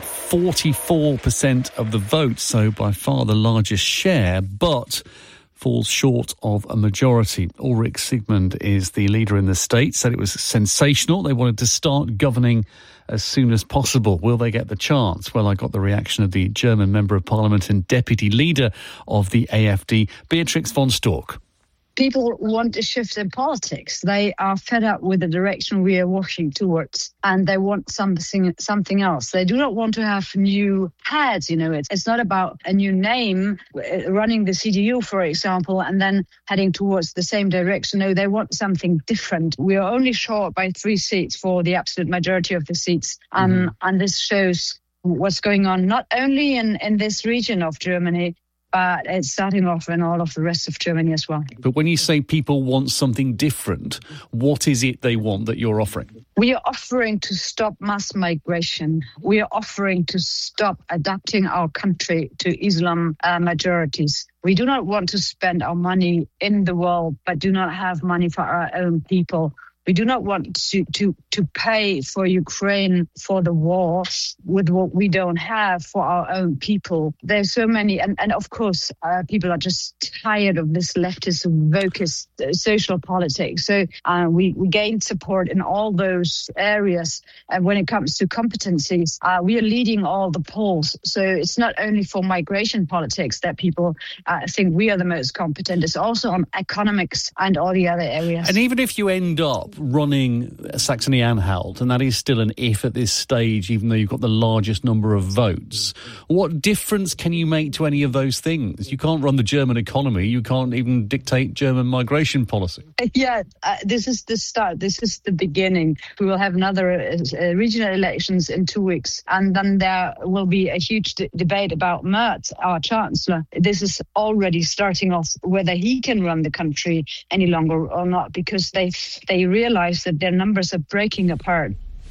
Speaker 3: 44% of the vote, so by far the largest share, but falls short of a majority. Ulrich Sigmund is the leader in the state, said it was sensational. They wanted to start governing as soon as possible. Will they get the chance? Well, I got the reaction of the German Member of Parliament and Deputy Leader of the AfD, Beatrix von Storck.
Speaker 5: People want a shift in politics. They are fed up with the direction we are walking towards, and they want something else. They do not want to have new heads. It's not about a new name, running the CDU, for example, and then heading towards the same direction. No, they want something different. We are only short by 3 seats for the absolute majority of the seats, and this shows what's going on not only in this region of Germany, but it's starting off in all of the rest of Germany as well.
Speaker 3: But when you say people want something different, what is it they want that you're offering?
Speaker 5: We are offering to stop mass migration. We are offering to stop adapting our country to Islam majorities. We do not want to spend our money in the world, but do not have money for our own people. We do not want to pay for Ukraine for the war with what we don't have for our own people. There's so many, and of course, people are just tired of this leftist, wokist social politics. So we gain support in all those areas. And when it comes to competencies, we are leading all the polls. So it's not only for migration politics that people think we are the most competent. It's also on economics and all the other areas.
Speaker 3: And even if you end up running Saxony-Anhalt, and that is still an if at this stage, even though you've got the largest number of votes, what difference can you make to any of those things? You can't run the German economy. You can't even dictate German migration policy.
Speaker 5: Yeah, this is the start. This is the beginning. We will have another regional elections in 2 weeks, and then there will be a huge debate about Merz, our chancellor. This is already starting off whether he can run the country any longer or not, because they realize that their numbers are breaking apart.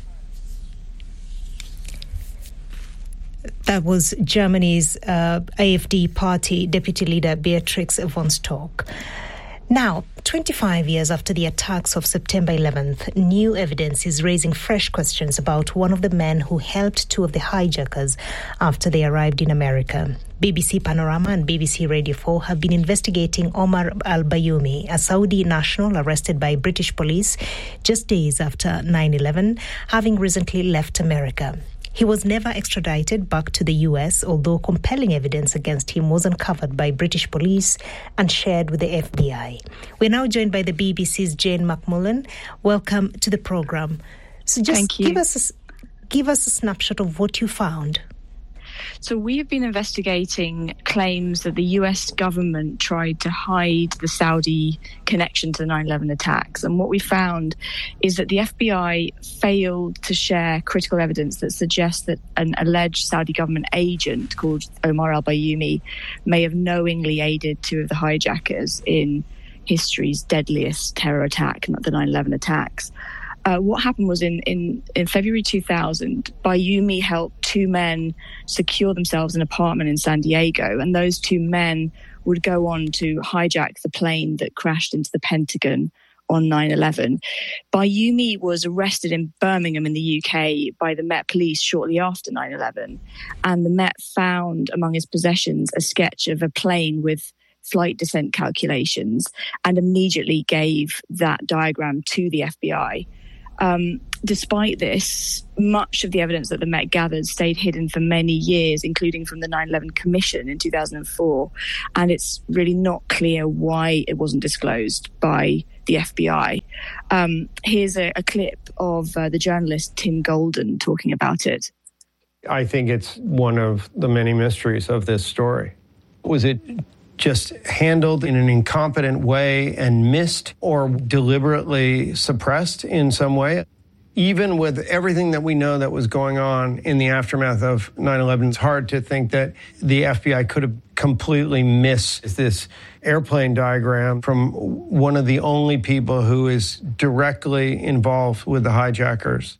Speaker 2: That was Germany's AfD party deputy leader Beatrix von Storck. Now, 25 years after the attacks of September 11th, new evidence is raising fresh questions about one of the men who helped 2 of the hijackers after they arrived in America. BBC Panorama and BBC Radio 4 have been investigating Omar al-Bayoumi, a Saudi national arrested by British police just days after 9/11, having recently left America. He was never extradited back to the US, although compelling evidence against him was uncovered by British police and shared with the FBI. We're now joined by the BBC's Jane McMullen. Welcome to the program. So just give us a snapshot of what you found.
Speaker 6: So we have been investigating claims that the US government tried to hide the Saudi connection to the 9/11 attacks. And what we found is that the FBI failed to share critical evidence that suggests that an alleged Saudi government agent called Omar al-Bayoumi may have knowingly aided two of the hijackers in history's deadliest terror attack, the 9/11 attacks. What happened was in February 2000, Bayoumi helped two men secure themselves an apartment in San Diego, and those two men would go on to hijack the plane that crashed into the Pentagon on 9/11. Bayoumi was arrested in Birmingham in the UK by the Met Police shortly after 9/11, and the Met found among his possessions a sketch of a plane with flight descent calculations and immediately gave that diagram to the FBI. Despite this, much of the evidence that the Met gathered stayed hidden for many years, including from the 9/11 Commission in 2004. And it's really not clear why it wasn't disclosed by the FBI. Here's a clip of the journalist Tim Golden talking about it.
Speaker 7: I think it's one of the many mysteries of this story. Was it just handled in an incompetent way and missed or deliberately suppressed in some way? Even with everything that we know that was going on in the aftermath of 9/11, it's hard to think that the FBI could have completely missed this airplane diagram from one of the only people who is directly involved with the hijackers.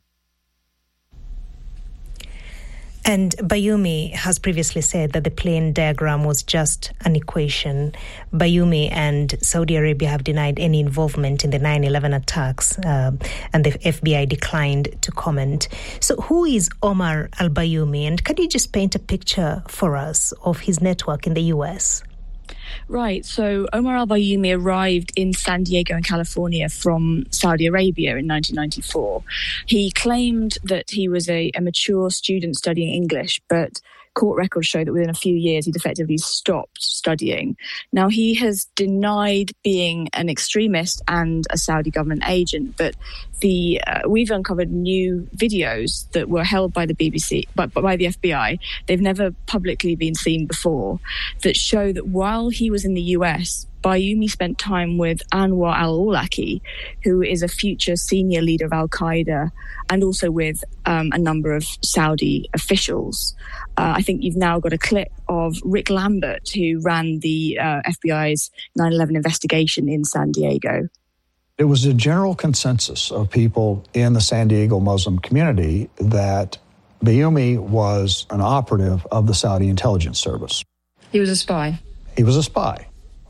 Speaker 2: And Bayoumi has previously said that the plane diagram was just an equation. Bayoumi and Saudi Arabia have denied any involvement in the 9/11 attacks, and the FBI declined to comment. So who is Omar al-Bayoumi, and can you just paint a picture for us of his network in the US?
Speaker 6: Right, so Omar al-Bayoumi arrived in San Diego in California from Saudi Arabia in 1994. He claimed that he was a mature student studying English, but court records show that within a few years he'd effectively stopped studying. Now, he has denied being an extremist and a Saudi government agent, but we've uncovered new videos that were held by the BBC, but by the FBI. They've never publicly been seen before, that show that while he was in the US, Bayoumi spent time with Anwar al-Awlaki, who is a future senior leader of Al-Qaeda, and also with a number of Saudi officials. I think you've now got a clip of Rick Lambert, who ran the FBI's 9/11 investigation in San Diego.
Speaker 8: It was a general consensus of people in the San Diego Muslim community that Bayoumi was an operative of the Saudi intelligence service.
Speaker 6: He was a spy.
Speaker 8: He was a spy.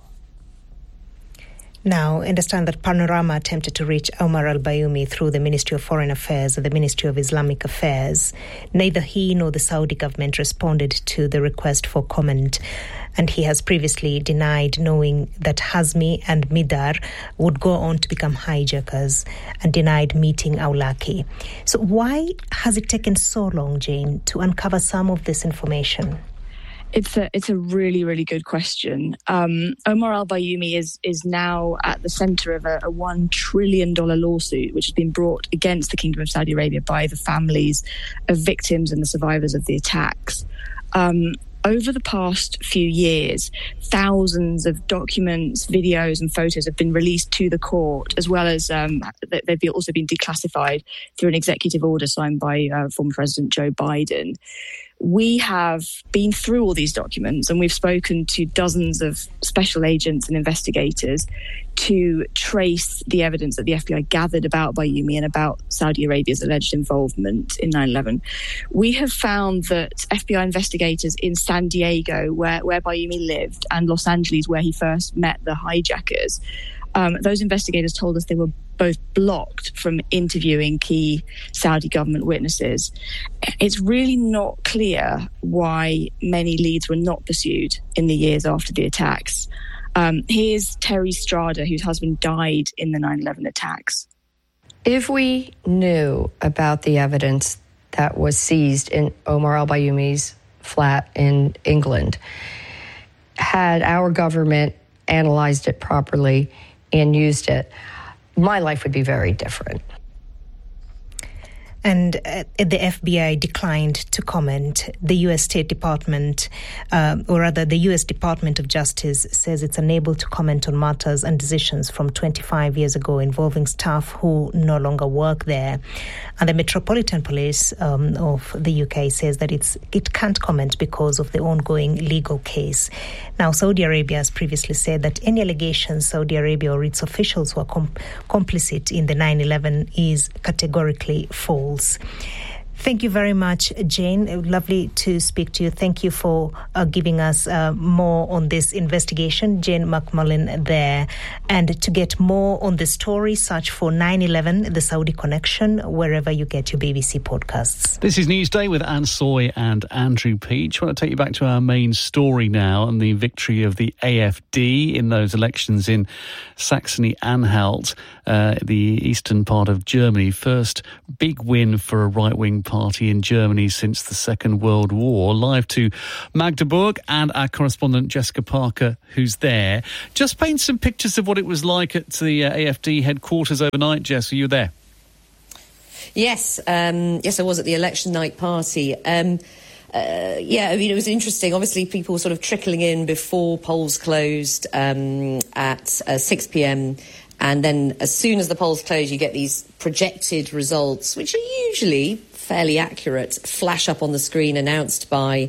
Speaker 2: Now, understand that Panorama attempted to reach Omar al-Bayoumi through the Ministry of Foreign Affairs and the Ministry of Islamic Affairs. Neither he nor the Saudi government responded to the request for comment, and he has previously denied knowing that Hazmi and Midar would go on to become hijackers, and denied meeting Awlaki. So why has it taken so long, Jane, to uncover some of this information?
Speaker 6: It's a really, really good question. Omar al-Bayoumi is now at the centre of a $1 trillion lawsuit, which has been brought against the Kingdom of Saudi Arabia by the families of victims and the survivors of the attacks. Over the past few years, thousands of documents, videos and photos have been released to the court, as well as they've also been declassified through an executive order signed by former President Joe Biden. We have been through all these documents, and we've spoken to dozens of special agents and investigators to trace the evidence that the FBI gathered about Bayoumi and about Saudi Arabia's alleged involvement in 9/11. We have found that FBI investigators in San Diego, where Bayoumi lived, and Los Angeles, where he first met the hijackers, those investigators told us they were both blocked from interviewing key Saudi government witnesses. It's really not clear why many leads were not pursued in the years after the attacks. Here's Terry Strada, whose husband died in the 9/11 attacks.
Speaker 9: If we knew about the evidence that was seized in Omar al-Bayoumy's flat in England, had our government analyzed it properly and used it, my life would be very different.
Speaker 2: And the FBI declined to comment. The U.S. State Department, or rather the U.S. Department of Justice, says it's unable to comment on matters and decisions from 25 years ago involving staff who no longer work there. And the Metropolitan Police of the UK says that it can't comment because of the ongoing legal case. Now, Saudi Arabia has previously said that any allegations Saudi Arabia or its officials were complicit in the 9/11 is categorically false. Thank you very much, Jane. Lovely to speak to you. Thank you for giving us more on this investigation. Jane McMullen there. And to get more on the story, search for 9/11, the Saudi Connection, wherever you get your BBC podcasts.
Speaker 3: This is Newsday with Anne Soy and Andrew Peach. I want to take you back to our main story now and the victory of the AfD in those elections in Saxony-Anhalt, the eastern part of Germany. First big win for a right-wing party in Germany since the Second World War. Live to Magdeburg and our correspondent Jessica Parker, who's there. Just paint some pictures of what it was like at the AfD headquarters overnight. Jess, were you there?
Speaker 10: Yes, I was at the election night party. It was interesting. Obviously, people were sort of trickling in before polls closed at 6 p.m. And then as soon as the polls close, you get these projected results, which are usually fairly accurate, flash up on the screen announced by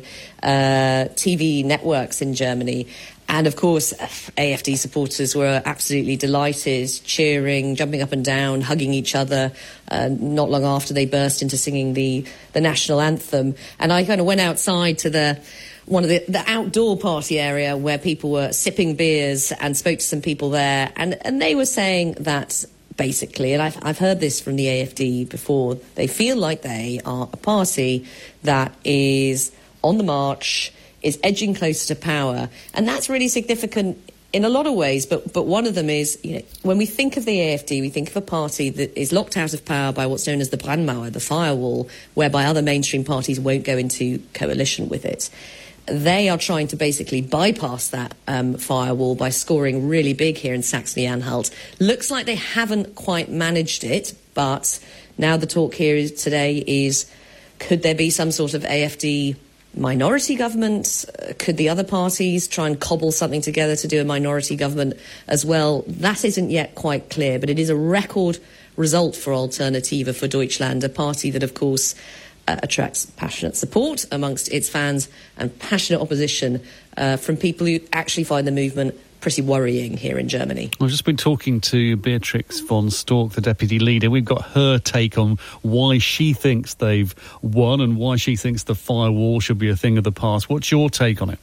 Speaker 10: TV networks in Germany. And of course, AfD supporters were absolutely delighted, cheering, jumping up and down, hugging each other, not long after they burst into singing the national anthem. And I kind of went outside to one of the outdoor party area where people were sipping beers and spoke to some people there. And they were saying that basically, and I've heard this from the AfD before, they feel like they are a party that is on the march, is edging closer to power. And that's really significant in a lot of ways. But one of them is, when we think of the AfD, we think of a party that is locked out of power by what's known as the Brandmauer, the firewall, whereby other mainstream parties won't go into coalition with it. They are trying to basically bypass that firewall by scoring really big here in Saxony-Anhalt. Looks like they haven't quite managed it, but now the talk here today is, could there be some sort of AfD minority government? Could the other parties try and cobble something together to do a minority government as well? That isn't yet quite clear, but it is a record result for Alternative für Deutschland, a party that, of course, attracts passionate support amongst its fans and passionate opposition from people who actually find the movement pretty worrying here in Germany.
Speaker 3: I've just been talking to Beatrix von Storck, the deputy leader. We've got her take on why she thinks they've won and why she thinks the firewall should be a thing of the past. What's your take on it?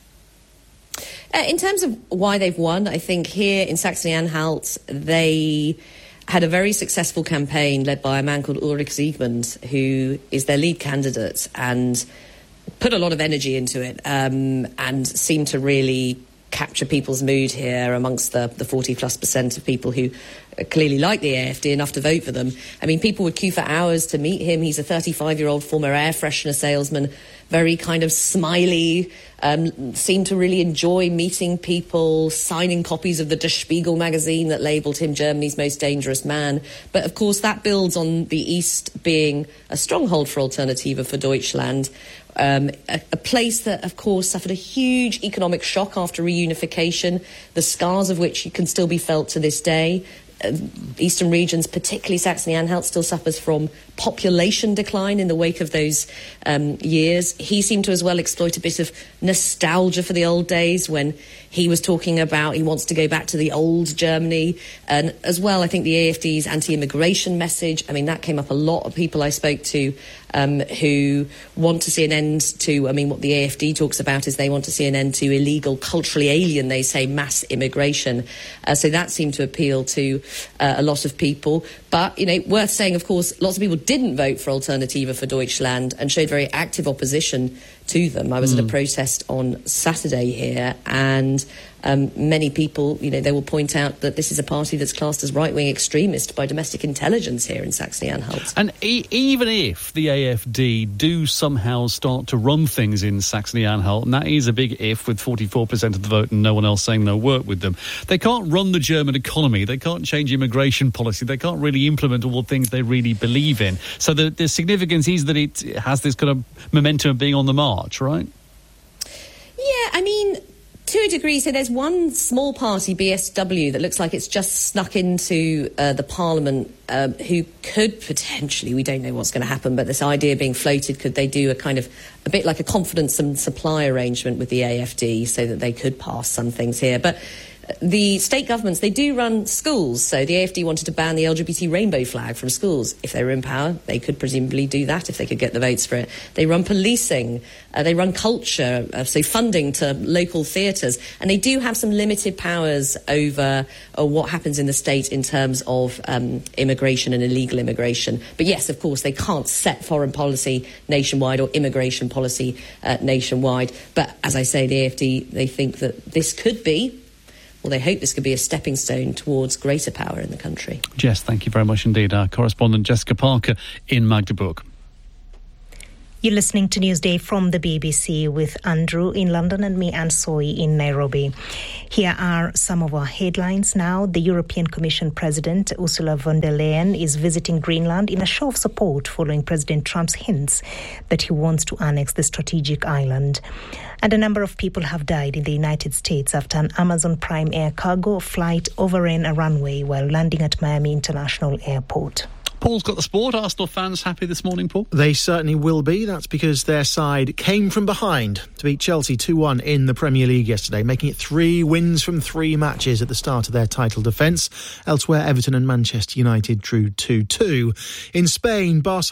Speaker 10: In terms of why they've won, I think here in Saxony-Anhalt, they had a very successful campaign led by a man called Ulrich Siegmund, who is their lead candidate, and put a lot of energy into it and seemed to really capture people's mood here amongst the 40+% of people who clearly like the AfD enough to vote for them. I mean, people would queue for hours to meet him. He's a 35-year-old former air freshener salesman, very kind of smiley, seemed to really enjoy meeting people, signing copies of the Der Spiegel magazine that labelled him Germany's most dangerous man. But of course, that builds on the East being a stronghold for Alternative für Deutschland, a place that, of course, suffered a huge economic shock after reunification, the scars of which can still be felt to this day. Eastern regions, particularly Saxony-Anhalt, still suffers from population decline in the wake of those years. He seemed to as well exploit a bit of nostalgia for the old days when he was talking about he wants to go back to the old Germany. And as well, I think the AfD's anti-immigration message, I mean, that came up a lot of people I spoke to who want to see an end to, I mean, what the AfD talks about is they want to see an end to illegal, culturally alien, they say, mass immigration. So that seemed to appeal to a lot of people. But, worth saying, of course, lots of people didn't vote for Alternative für Deutschland and showed very active opposition to them. I was at a protest on Saturday here, and many people, they will point out that this is a party that's classed as right-wing extremist by domestic intelligence here in Saxony-Anhalt.
Speaker 3: And even if the AfD do somehow start to run things in Saxony-Anhalt, and that is a big if with 44% of the vote and no one else saying they'll work with them, they can't run the German economy, they can't change immigration policy, they can't really implement all the things they really believe in. So the significance is that it has this kind of momentum of being on the march, right?
Speaker 10: Yeah, I mean, to a degree. So there's one small party, BSW, that looks like it's just snuck into the parliament, who could potentially, we don't know what's going to happen, but this idea being floated, could they do a bit like a confidence and supply arrangement with the AfD so that they could pass some things here. But the state governments, they do run schools. So the AfD wanted to ban the LGBT rainbow flag from schools. If they were in power, they could presumably do that if they could get the votes for it. They run policing. They run culture, so funding to local theatres. And they do have some limited powers over what happens in the state in terms of immigration and illegal immigration. But yes, of course, they can't set foreign policy nationwide or immigration policy nationwide. But as I say, the AfD, they think that this could be, well, they hope this could be a stepping stone towards greater power in the country.
Speaker 3: Jess, thank you very much indeed. Our correspondent Jessica Parker in Magdeburg.
Speaker 2: You're listening to Newsday from the BBC with Andrew in London and me, Anne Soy, in Nairobi. Here are some of our headlines now. The European Commission President Ursula von der Leyen is visiting Greenland in a show of support following President Trump's hints that he wants to annex the strategic island. And a number of people have died in the United States after an Amazon Prime Air cargo flight overran a runway while landing at Miami International Airport.
Speaker 3: Paul's got the sport. Arsenal fans happy this morning, Paul?
Speaker 11: They certainly will be. That's because their side came from behind to beat Chelsea 2-1 in the Premier League yesterday, making it 3 wins from 3 matches at the start of their title defence. Elsewhere, Everton and Manchester United drew 2-2. In Spain, Barcelona